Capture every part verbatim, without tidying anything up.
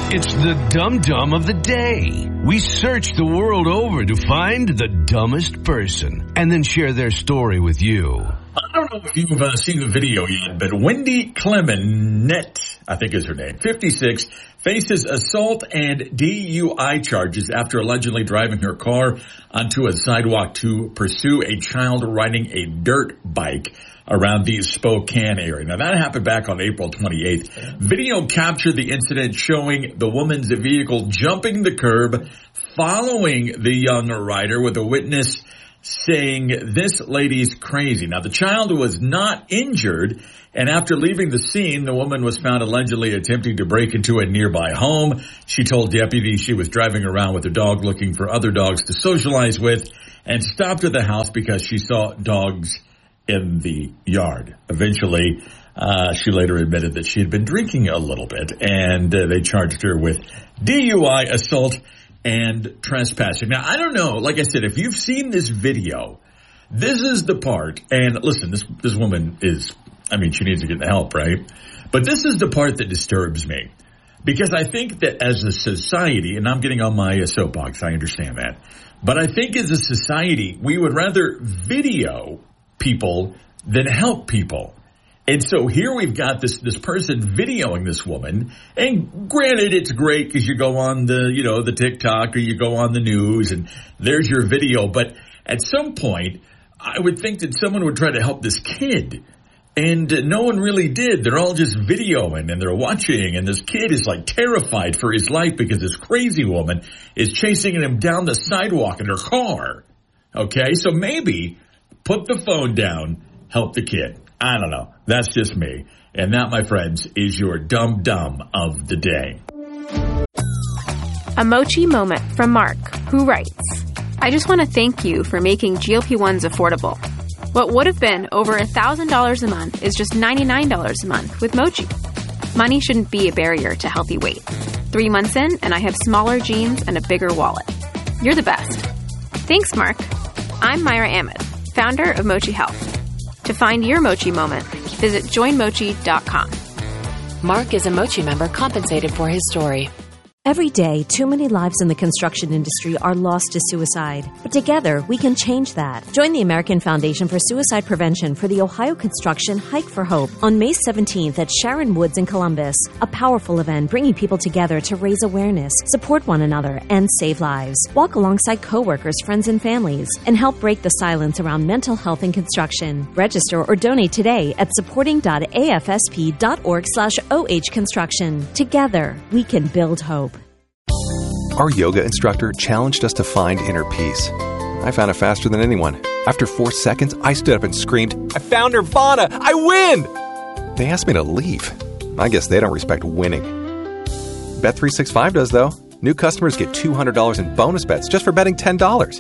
It's the Dum Dum of the Day. We search the world over to find the dumbest person and then share their story with you. I don't know if you've uh, seen the video yet, but Wendy Clement, I think is her name, fifty-six, faces assault and D U I charges after allegedly driving her car onto a sidewalk to pursue a child riding a dirt bike around the Spokane area. Now, that happened back on April twenty-eighth. Video captured the incident showing the woman's vehicle jumping the curb, following the young rider, with a witness saying, "This lady's crazy." Now, the child was not injured, and after leaving the scene, the woman was found allegedly attempting to break into a nearby home. She told deputies she was driving around with her dog looking for other dogs to socialize with and stopped at the house because she saw dogs in the yard. Eventually, uh, she later admitted that she had been drinking a little bit, and uh, they charged her with D U I, assault, and trespassing. Now, I don't know, like I said, if you've seen this video, this is the part, and listen, this this woman is, I mean, she needs to get the help, right? But this is the part that disturbs me, because I think that as a society, and I'm getting on my soapbox, I understand that, but I think as a society, we would rather video people than help people. And so here we've got this this person videoing this woman, and granted, it's great because you go on the, you know, the TikTok or you go on the news and there's your video, but at some point I would think that someone would try to help this kid, and no one really did. They're all just videoing and they're watching, and this kid is like terrified for his life because this crazy woman is chasing him down the sidewalk in her car. Okay, so maybe put the phone down, help the kid. I don't know. That's just me. And that, my friends, is your Dum Dum of the Day. A Mochi moment from Mark, who writes, I just want to thank you for making G L P ones affordable. What would have been over one thousand dollars a month is just ninety-nine dollars a month with Mochi. Money shouldn't be a barrier to healthy weight. Three months in, and I have smaller jeans and a bigger wallet. You're the best. Thanks, Mark. I'm Myra Ahmed, founder of Mochi Health. To find your Mochi moment, visit join mochi dot com. Mark is a Mochi member compensated for his story. Every day, too many lives in the construction industry are lost to suicide. But together, we can change that. Join the American Foundation for Suicide Prevention for the Ohio Construction Hike for Hope on May seventeenth at Sharon Woods in Columbus. A powerful event bringing people together to raise awareness, support one another, and save lives. Walk alongside coworkers, friends, and families, and help break the silence around mental health in construction. Register or donate today at supporting dot a f s p dot org slash o h construction. Together, we can build hope. Our yoga instructor challenged us to find inner peace. I found it faster than anyone. After four seconds, I stood up and screamed, I found Nirvana! I win! They asked me to leave. I guess they don't respect winning. Bet three sixty-five does, though. New customers get two hundred dollars in bonus bets just for betting ten dollars.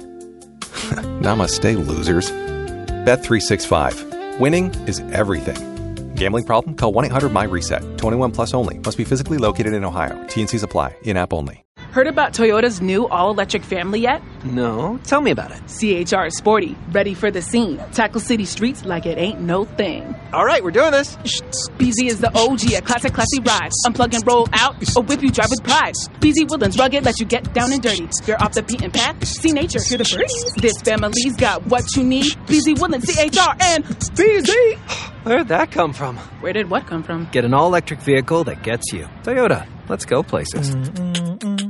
Namaste, losers. Bet three sixty-five. Winning is everything. Gambling problem? Call one eight hundred my reset. twenty-one plus only. Must be physically located in Ohio. T N Cs apply. In-app only. Heard about Toyota's new all-electric family yet? No. Tell me about it. C H R is sporty, ready for the scene. Tackle city streets like it ain't no thing. All right, we're doing this. B Z is the O G, a classic, classy ride. Unplug and roll out, or whip you drive with pride. B Z Woodlands rugged, let you get down and dirty. You're off the beaten path, see nature, hear the birds. This family's got what you need. B Z Woodlands, C H R, and B Z. Where'd that come from? Where did what come from? Get an all-electric vehicle that gets you. Toyota. Let's go places. Live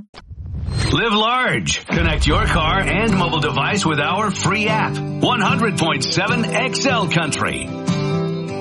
large. Connect your car and mobile device with our free app. one hundred point seven X L Country.